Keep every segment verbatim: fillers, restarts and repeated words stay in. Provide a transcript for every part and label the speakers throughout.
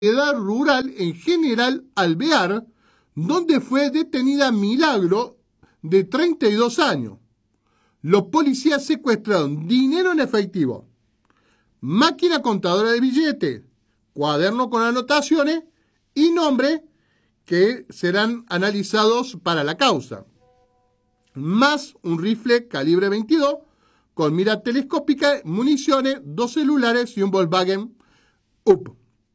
Speaker 1: edad rural en General Alvear, donde fue detenida Milagro, de treinta y dos años. Los policías secuestraron dinero en efectivo, máquina contadora de billetes, cuaderno con anotaciones y nombres que serán analizados para la causa, más un rifle calibre veintidós con mira telescópica, municiones, dos celulares y un Volkswagen Up.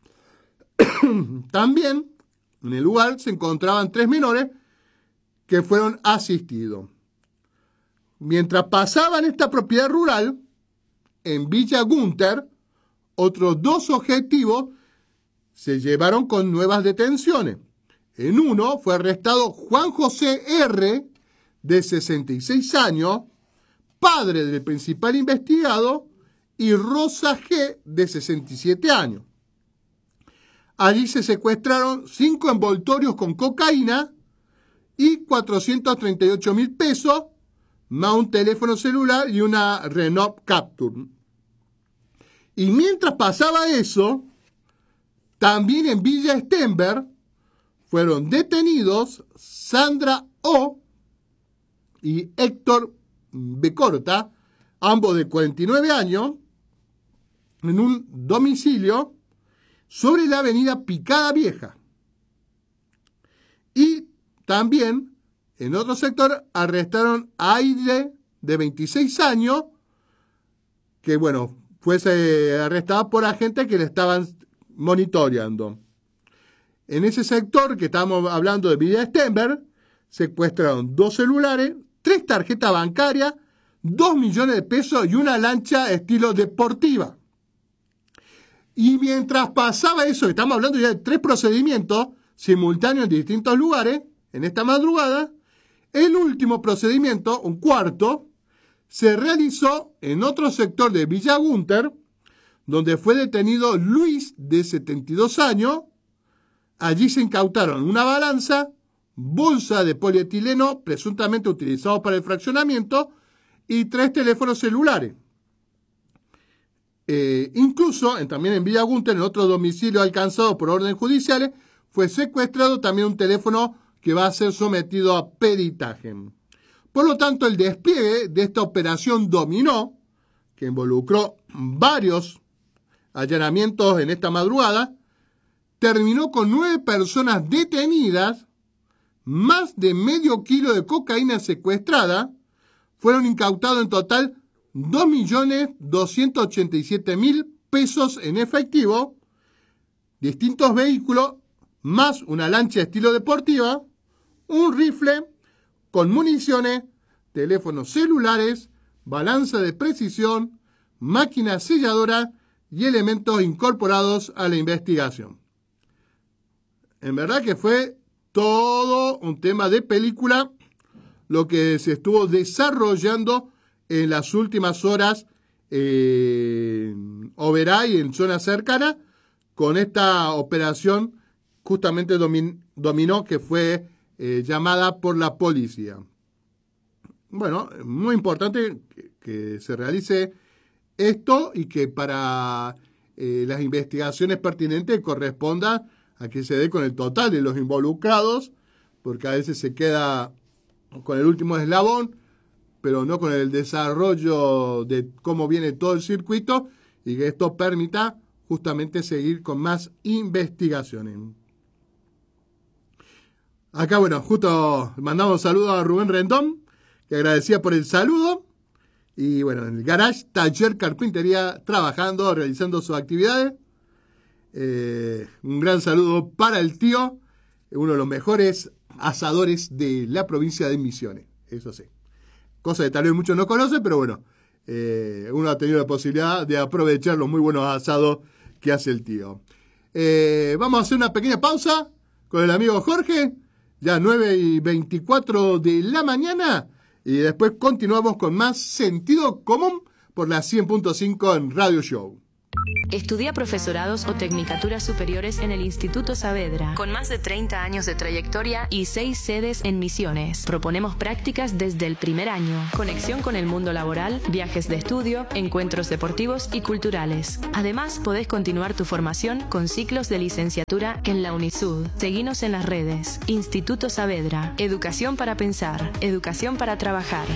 Speaker 1: También en el lugar se encontraban tres menores que fueron asistidos. Mientras pasaban esta propiedad rural, en Villa Gunter, otros dos objetivos se llevaron con nuevas detenciones. En uno fue arrestado Juan José R., de sesenta y seis años, padre del principal investigado, y Rosa G., de sesenta y siete años. Allí se secuestraron cinco envoltorios con cocaína y cuatrocientos treinta y ocho mil pesos, más un teléfono celular y una Renault Captur. Y mientras pasaba eso, también en Villa Stenberg fueron detenidos Sandra O. y Héctor B. Corta, ambos de cuarenta y nueve años, en un domicilio sobre la avenida Picada Vieja. Y también, en otro sector, arrestaron a Aide, de veintiséis años, que, bueno, fuese arrestada por agentes que le estaban monitoreando. En ese sector que estamos hablando de Villa Stenberg, secuestraron dos celulares, tres tarjetas bancarias, dos millones de pesos y una lancha estilo deportiva. Y mientras pasaba eso, estamos hablando ya de tres procedimientos simultáneos en distintos lugares, en esta madrugada, el último procedimiento, un cuarto, se realizó en otro sector de Villa Gunter, donde fue detenido Luis, de setenta y dos años. Allí se incautaron una balanza, bolsa de polietileno presuntamente utilizado para el fraccionamiento y tres teléfonos celulares. Eh, incluso, en, también en Villa Gunter, en otro domicilio alcanzado por orden judiciales, fue secuestrado también un teléfono que va a ser sometido a peritaje. Por lo tanto, el despliegue de esta operación dominó, que involucró varios allanamientos en esta madrugada, terminó con nueve personas detenidas, más de medio kilo de cocaína secuestrada, fueron incautados en total dos millones doscientos ochenta y siete mil pesos en efectivo, distintos vehículos, más una lancha estilo deportiva, un rifle con municiones, teléfonos celulares, balanza de precisión, máquina selladora y elementos incorporados a la investigación. En verdad que fue todo un tema de película lo que se estuvo desarrollando en las últimas horas eh, en Oberá y en zona cercana con esta operación justamente domin, dominó que fue eh, llamada por la policía. Bueno, muy importante que, que se realice esto y que para eh, las investigaciones pertinentes corresponda a que se dé con el total de los involucrados, porque a veces se queda con el último eslabón, pero no con el desarrollo de cómo viene todo el circuito y que esto permita justamente seguir con más investigaciones. Acá, bueno, justo mandamos saludos a Rubén Rendón, que agradecía por el saludo. Y bueno, en el garage, taller carpintería, trabajando, realizando sus actividades. Eh, un gran saludo para el tío, uno de los mejores asadores de la provincia de Misiones, eso sí. Cosa que tal vez muchos no conocen, pero bueno, eh, uno ha tenido la posibilidad de aprovechar los muy buenos asados que hace el tío. Eh, vamos a hacer una pequeña pausa con el amigo Jorge, ya nueve y veinticuatro de la mañana, y después continuamos con más Sentido Común por la cien punto cinco en Radio Show.
Speaker 2: Estudia profesorados o tecnicaturas superiores en el Instituto Saavedra, con más de treinta años de trayectoria y seis sedes en Misiones. Proponemos prácticas desde el primer año, conexión con el mundo laboral, viajes de estudio, encuentros deportivos y culturales. Además, podés continuar tu formación con ciclos de licenciatura en la UNISUD. Seguinos en las redes. Instituto Saavedra. Educación para pensar. Educación para trabajar.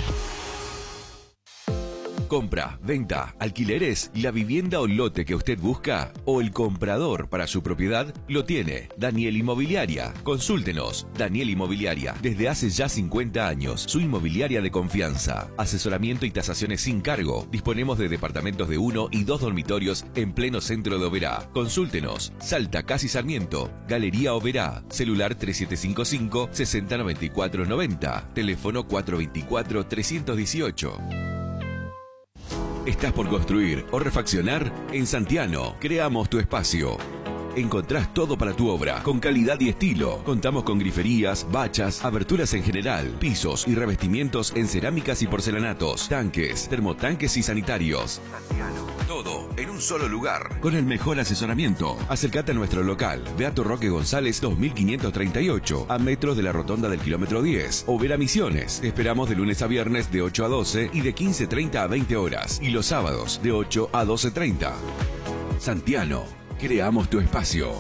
Speaker 3: Compra, venta, alquileres, la vivienda o lote que usted busca o el comprador para su propiedad lo tiene Daniel Inmobiliaria. Consúltenos. Daniel Inmobiliaria, desde hace ya cincuenta años, su inmobiliaria de confianza. Asesoramiento y tasaciones sin cargo. Disponemos de departamentos de uno y dos dormitorios en pleno centro de Oberá. Consúltenos. Salta, Casi Sarmiento. Galería Oberá. Celular tres siete cinco cinco, seis cero nueve cuatro nueve cero. Teléfono cuatro dos cuatro, tres uno ocho. ¿Estás por construir o refaccionar? En Santiano, creamos tu espacio. Encontrás todo para tu obra, con calidad y estilo. Contamos con griferías, bachas, aberturas en general, pisos y revestimientos en cerámicas y porcelanatos, tanques, termotanques y sanitarios. Santiano. Todo en un solo lugar, con el mejor asesoramiento. Acércate a nuestro local, Beato Roque González dos mil quinientos treinta y ocho, a metros de la rotonda del kilómetro diez. O Vera Misiones. Te esperamos de lunes a viernes de ocho a doce y de quince treinta a veinte horas. Y los sábados de ocho a doce treinta. Santiano. Creamos tu espacio.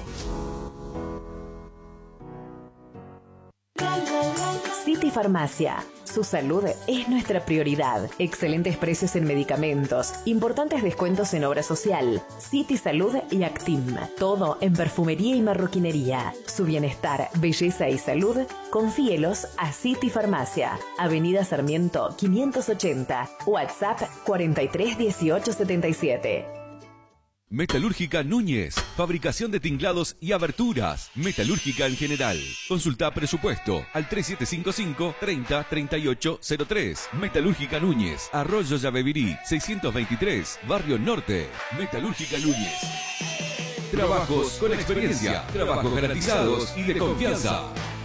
Speaker 4: City Farmacia. Su salud es nuestra prioridad. Excelentes precios en medicamentos, importantes descuentos en obra social, City Salud y Actim. Todo en perfumería y marroquinería. Su bienestar, belleza y salud, confíelos a City Farmacia. Avenida Sarmiento quinientos ochenta. WhatsApp cuarenta y tres dieciocho setenta y siete.
Speaker 3: Metalúrgica Núñez, fabricación de tinglados y aberturas. Metalúrgica en general. Consulta presupuesto al tres siete cinco cinco, treinta, treinta y ocho cero tres. Metalúrgica Núñez, Arroyo Yabebirí, seiscientos veintitrés, Barrio Norte. Metalúrgica Núñez. Trabajos con experiencia, trabajos garantizados y de confianza.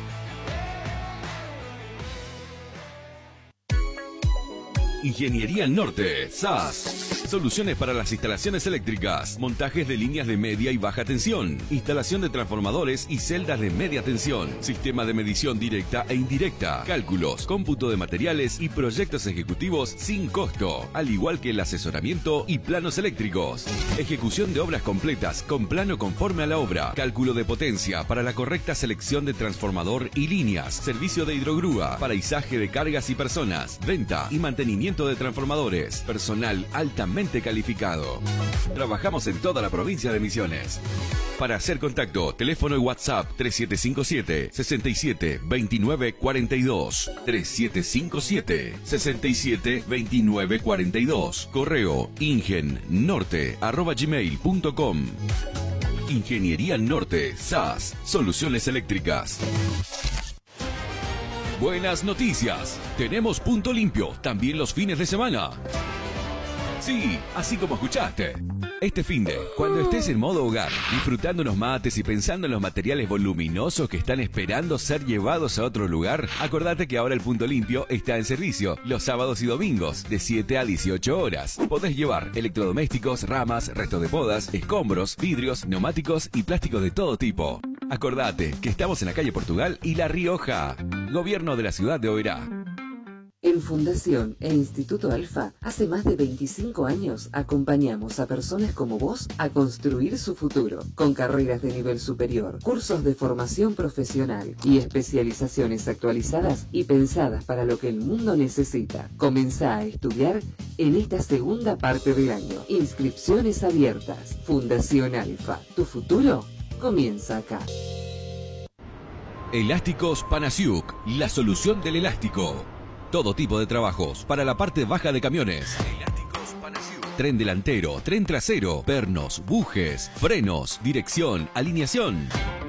Speaker 3: Ingeniería Norte, S A S. Soluciones para las instalaciones eléctricas, montajes de líneas de media y baja tensión, instalación de transformadores y celdas de media tensión, sistema de medición directa e indirecta, cálculos, cómputo de materiales y proyectos ejecutivos sin costo, al igual que el asesoramiento y planos eléctricos. Ejecución de obras completas con plano conforme a la obra, cálculo de potencia para la correcta selección de transformador y líneas, servicio de hidrogrúa para izaje de cargas y personas, venta y mantenimiento de transformadores, personal altamente calificado. Trabajamos en toda la provincia de Misiones. Para hacer contacto, teléfono y WhatsApp tres siete cinco siete, seis siete, dos nueve cuatro dos, tres siete cinco siete, seis siete, dos nueve cuatro dos, correo ingennorte arroba gmail punto com. Ingeniería Norte, S A S, soluciones eléctricas. Buenas noticias, tenemos punto limpio también los fines de semana. Sí, así como escuchaste. Este finde, cuando estés en modo hogar, disfrutando unos mates y pensando en los materiales voluminosos que están esperando ser llevados a otro lugar, acordate que ahora el punto limpio está en servicio los sábados y domingos de siete a dieciocho horas. Podés llevar electrodomésticos, ramas, restos de podas, escombros, vidrios, neumáticos y plásticos de todo tipo. Acordate que estamos en la calle Portugal y La Rioja. Gobierno de la ciudad de Oberá.
Speaker 5: En Fundación e Instituto Alfa, hace más de veinticinco años acompañamos a personas como vos a construir su futuro, con carreras de nivel superior, cursos de formación profesional y especializaciones actualizadas y pensadas para lo que el mundo necesita. Comenzá a estudiar en esta segunda parte del año. Inscripciones abiertas. Fundación Alfa. Tu futuro comienza acá.
Speaker 3: Elásticos Panasiuk, la solución del elástico. Todo tipo de trabajos para la parte baja de camiones. Elásticos Panasiuk. Tren delantero, tren trasero, pernos, bujes, frenos, dirección, alineación.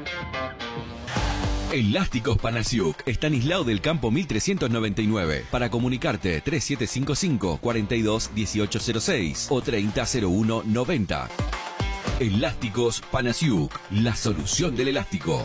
Speaker 3: Elásticos Panasiuk, Estanislao del Campo mil trescientos noventa y nueve. Para comunicarte tres siete cinco cinco, cuarenta y dos, dieciocho cero seis o treinta cero uno noventa. Elásticos Panasiuk, la solución del elástico.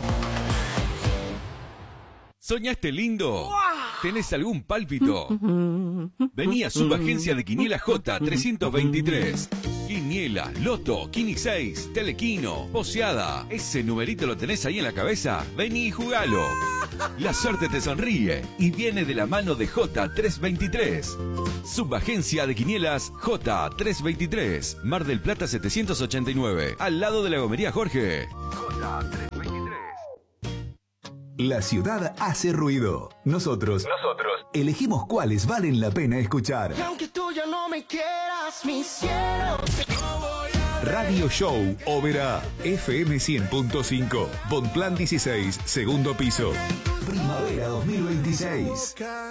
Speaker 3: ¿Soñaste lindo? ¿Tenés algún pálpito? Vení a Subagencia de Quiniela J trescientos veintitrés. Quiniela Quiniela, Loto, Quini seis, Telequino, Poseada. ¿Ese numerito lo tenés ahí en la cabeza? Vení y jugalo. La suerte te sonríe y viene de la mano de J trescientos veintitrés. Subagencia de Quinielas J trescientos veintitrés. Mar del Plata setecientos ochenta y nueve. Al lado de la gomería Jorge. J trescientos veintitrés.
Speaker 6: La ciudad hace ruido. Nosotros, Nosotros elegimos cuáles valen la pena escuchar.
Speaker 7: Y aunque tú ya no me quieras, mi cielo.
Speaker 6: Radio Show Oberá, F M cien punto cinco, Bonplan dieciséis, segundo piso. Primavera dos mil veintiséis.